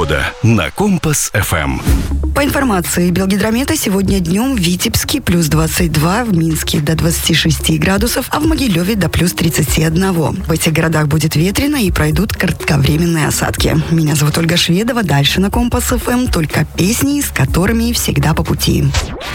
погода на Компас-ФМ. По информации Белгидромета, сегодня днем в Витебске плюс 22, в Минске до 26 градусов, а в Могилеве до плюс 31. В этих городах будет ветрено и пройдут кратковременные осадки. Меня зовут Ольга Шведова. Дальше на Компас-ФМ только песни, с которыми всегда по пути.